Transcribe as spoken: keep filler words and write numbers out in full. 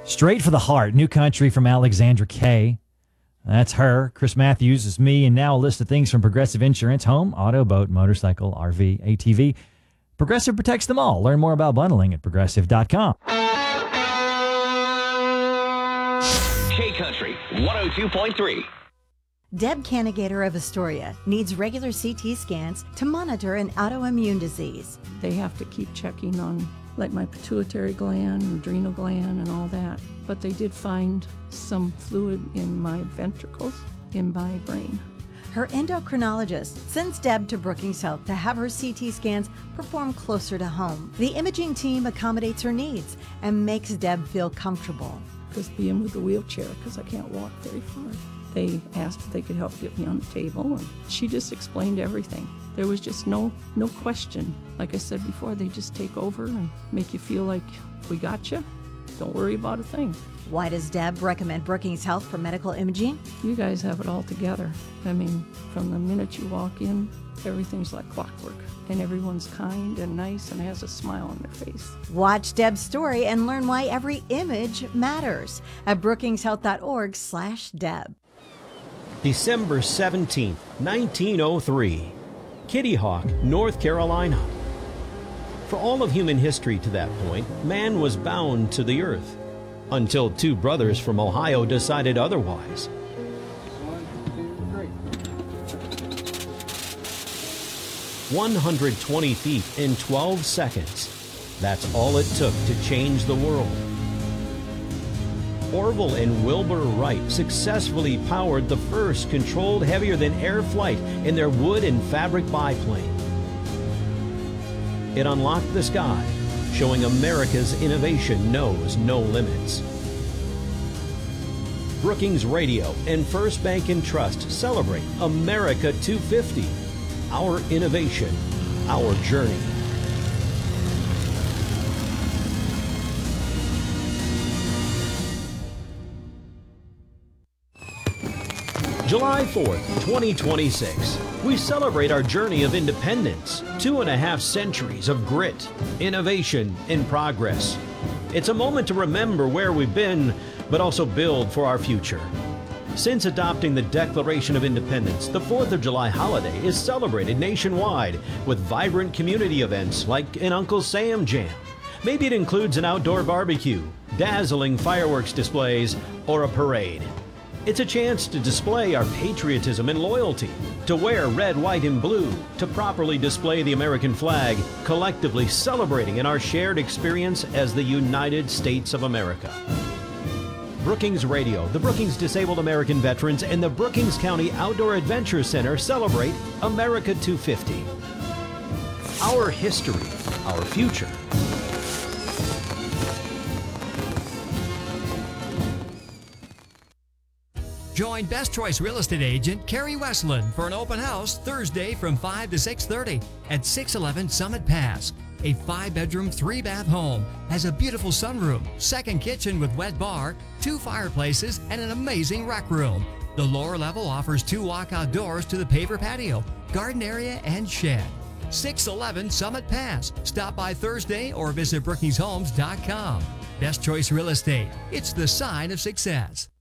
Straight for the Heart, new country from Alexandra Kay. That's her. Chris Matthews is me, and now a list of things from Progressive Insurance: home, auto, boat, motorcycle, R V, A T V. Progressive protects them all. Learn more about bundling at progressive dot com. K-Country one oh two point three. Deb Canigator of Astoria needs regular C T scans to monitor an autoimmune disease. They have to keep checking on like my pituitary gland, adrenal gland, and all that. But they did find some fluid in my ventricles, in my brain. Her endocrinologist sends Deb to Brookings Health to have her C T scans performed closer to home. The imaging team accommodates her needs and makes Deb feel comfortable. Because being with the wheelchair, because I can't walk very far. They asked if they could help get me on the table, and she just explained everything. There was just no no question. Like I said before, they just take over and make you feel like, we got you. Don't worry about a thing. Why does Deb recommend Brookings Health for medical imaging? You guys have it all together. I mean, from the minute you walk in, everything's like clockwork. And everyone's kind and nice and has a smile on their face. Watch Deb's story and learn why every image matters at brookings health dot org slash Deb. December seventeenth, nineteen oh three. Kitty Hawk, North Carolina. For all of human history to that point, man was bound to the earth. Until two brothers from Ohio decided otherwise. one hundred twenty feet in twelve seconds. That's all it took to change the world. Orville and Wilbur Wright successfully powered the first controlled heavier-than-air flight in their wood and fabric biplane. It unlocked the sky, showing America's innovation knows no limits. Brookings Radio and First Bank and Trust celebrate America two fifty. Our innovation, our journey. July fourth, twenty twenty-six. We celebrate our journey of independence, two and a half centuries of grit, innovation, and progress. It's a moment to remember where we've been, but also build for our future. Since adopting the Declaration of Independence, the fourth of July holiday is celebrated nationwide with vibrant community events like an Uncle Sam Jam. Maybe it includes an outdoor barbecue, dazzling fireworks displays, or a parade. It's a chance to display our patriotism and loyalty, to wear red, white, and blue, to properly display the American flag, collectively celebrating in our shared experience as the United States of America. Brookings Radio, the Brookings Disabled American Veterans, and the Brookings County Outdoor Adventure Center celebrate America two fifty. Our history, our future. Join Best Choice Real Estate Agent Carrie Westland for an open house Thursday from five to six thirty at six eleven Summit Pass. A five-bedroom, three-bath home has a beautiful sunroom, second kitchen with wet bar, two fireplaces, and an amazing rec room. The lower level offers two walkout doors to the paver patio, garden area, and shed. six eleven Summit Pass. Stop by Thursday or visit brookings homes dot com. Best Choice Real Estate. It's the sign of success.